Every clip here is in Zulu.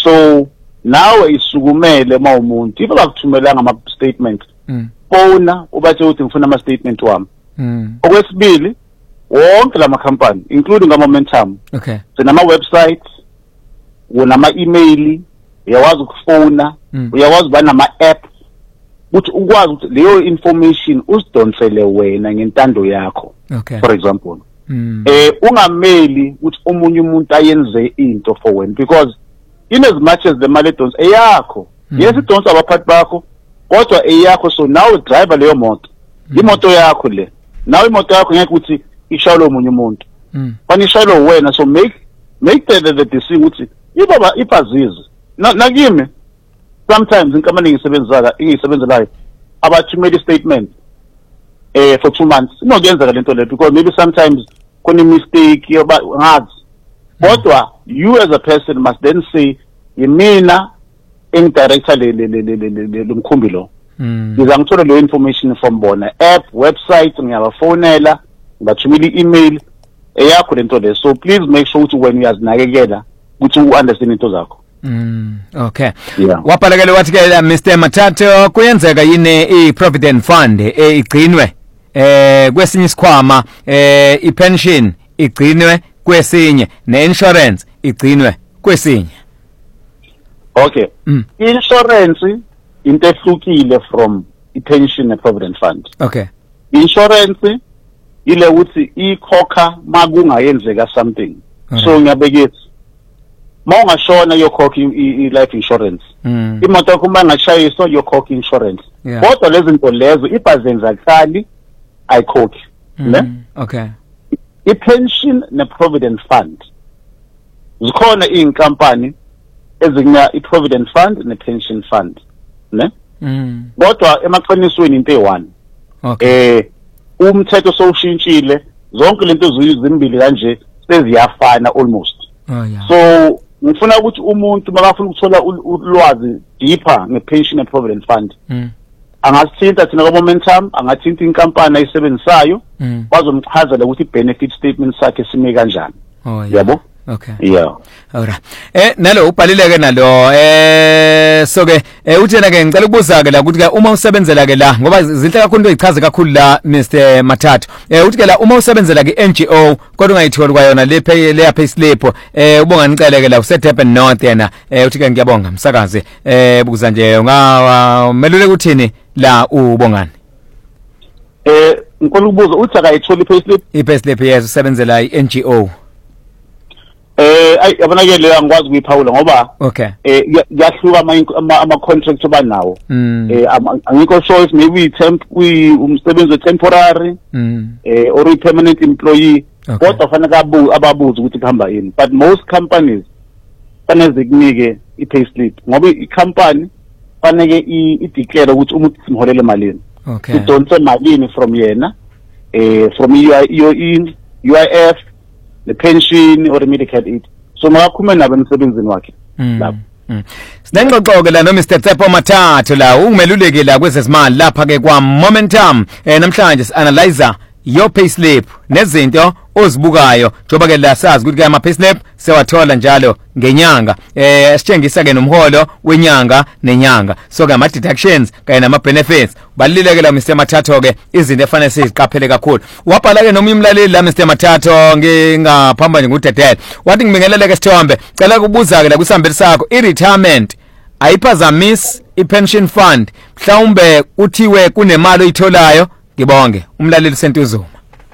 So nawe isukumele mawumuntu if bakuthumelanga ama statement phone ubathe uthi ngifuna ama statement wami okwesibili wonke lama company including ama Momentum sinama websites unama email uyawazi ukufona uyawazi bana ama app ukuthi ukwazi ukuthi leyo information usidonsele wena ngentando yakho for example ungameli ukuthi omunye umuntu ayenze into for wena because in as much as the mali dons eyakho yes idonsa abaphathi bakho kodwa eyakho so now driver leyo moto imoto yakho le now imoto yakho ngeke ukuthi ishayelo omunye umuntu fana ishayelo wena so make the decision ukuthi ipazize nakimi sometimes inkampani ngisebenzelayo abathumela statement for 2 months inokuyenza lento le because maybe sometimes kune mistake ngazi kodwa you as a person must then say yimina indirector le mkhumbi lo ngiza ngithola le information from bona app website ngiyabafonela ngathumela email eyakho lento le so please make sure ukuthi when uyazinakekela ukuthi u-understand into zakho okay waphalakele wathi ke Mr Mathatho kuyenzeka yini i-provident fund igcinwe kwesinye isikhwama i-pension igcinwe kwesinye ne-insurance igcinwe kwesinye okay insurance into ehlukile from i-pension ne-provident fund okay insurance ile ukuthi ikhokha makungayenzeka something so ngiyabekethi mawungashona yokhokha i-life insurance imoto yakho mangashayiswa yokhokha insurance kodwa lezi zinto lezo ibazenzakali ayikhokhi ne okay i-pension ne-provident fund zikhona iy'nkampani ezinya i-provident fund ne-pension fund ne kodwa emaqinisweni into eyi-one umthetho sowushintshile zonke lento zimbili kanje seziyafana almost so ngifuna ukuthi umuntu makafuna ukuthola ulwazi deeper nge-pension and-provident fund angasithinta thina kwa-Momentum angathinta inkampani ayisebenzisayo bazomchazela ukuthi i-benefit statement sakhe sime kanjani yabo okay yeah alright nalo ubhalileke nalo so ke uthena ke ngicela ukubuza ke la ukuthi ke uma usebenzela ke la ngoba zinhle kakhulu into ezichaze kakhulu la Mr Mathatho uthi ke la uma usebenzela ke NGO kodwa ungayitholi kwayona le pay slip ubonga nicele ke la useDurban North yena uthi ke ngiyabonga msakaze bukuza nje ungamelule ukuthini la ubongani ngikho ukubuza uthi akayitholi i-pay slip yes usebenzela i-NGO yabona ke leyo angikwazi ukuyiphawula ngoba okay kuyahluka ama contract obanawo angikho sure if maybe umsebenzi we-temporary or i-permanent employee kodwa fanele ababuze ukuthi kuhamba yini but most companies fanele zikunike i-pay slip ngoba i-company fanele i-declare ukuthi umuntu simholele malini sidonse malini from yena from UIF the pension or the medical aid so makakhulume nabo emsebenzini wakhe lapho Sinengxoxo la no Mr Tsepo Mathatho la ungimeluleke la kwezezimali lapha ke kwa Momentum namhlanje si-analyzer your payslip nezinto ozibukayo njoba ke la sazi ukuthi ke ama payslip sewathola njalo ngenyanga sitshengisa ke nomholo wenyanga nenyanga so ke ama deductions kanye nama benefits balileke la Mr Mathatho ke izinto efanele siziqaphele kakhulu wabhala ke noma imlaleli la Mr Mathatho ngingaphamba nje ngudedele wathi ngibingelele ke Sithombe cela kubuza ke la kwisambeli sakho i-retirement ayiphazamisi i-pension fund mhlawumbe uthiwe kunemali oyitholayo ngibonge umlaleli Sentuzuma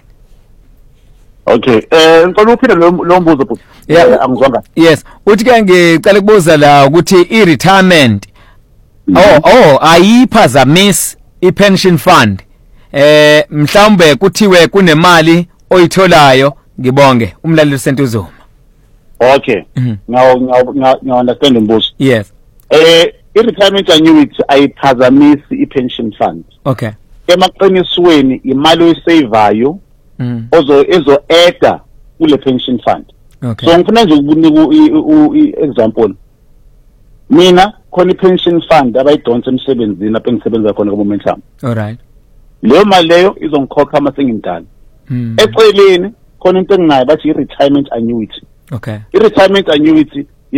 okay ngicela uphinde lo mbuzo futhi angizwanga yes uthi ke ngicela ukubuza la ukuthi i-retirement ayiphazamisi i-pension fund mhlawumbe kuthiwe kunemali oyitholayo ngibonge umlaleli Sentuzuma okay now understand umbuzo yes i-retirement annuity ayiphazamisi i-pension fund okay emaqinisweni imali oyisaveayo ezo add kule pension fund okay so ngifuna nje ukunika i-example mina khona i-pension fund abayidonsa emsebenzini lapho engisebenza khona kwa-Momentum alright leyo mali leyo izongikhokha uma sengimdala eceleni khona into enginayo bathi i-retirement annuity okay i-retirement annuity